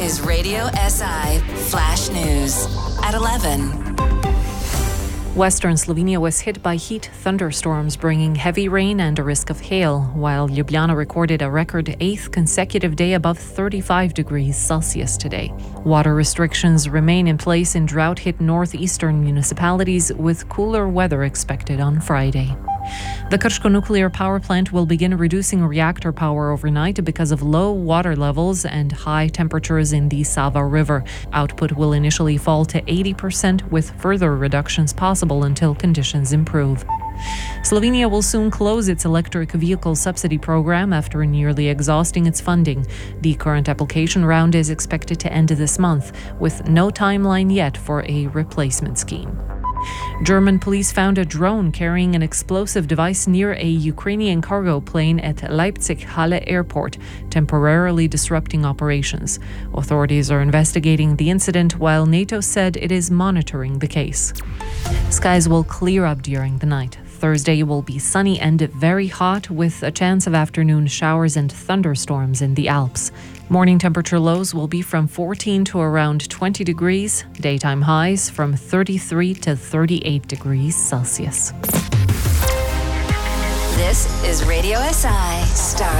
is Radio SI Flash News at 11. Western Slovenia was hit by heat thunderstorms bringing heavy rain and a risk of hail, while Ljubljana recorded a record 8th consecutive day above 35 degrees Celsius today. Water restrictions remain in place in drought-hit northeastern municipalities, with cooler weather expected on Friday. The Krško nuclear power plant will begin reducing reactor power overnight because of low water levels and high temperatures in the Sava River. Output will initially fall to 80%, with further reductions possible until conditions improve. Slovenia will soon close its electric vehicle subsidy program after nearly exhausting its funding. The current application round is expected to end this month, with no timeline yet for a replacement scheme. German police found a drone carrying an explosive device near a Ukrainian cargo plane at Leipzig-Halle airport, temporarily disrupting operations. Authorities are investigating the incident, while NATO said it is monitoring the case. Skies will clear up during the night. Thursday will be sunny and very hot, with a chance of afternoon showers and thunderstorms in the Alps. Morning temperature lows will be from 14 to around 20 degrees. Daytime highs from 33 to 38 degrees Celsius. This is Radio SI Star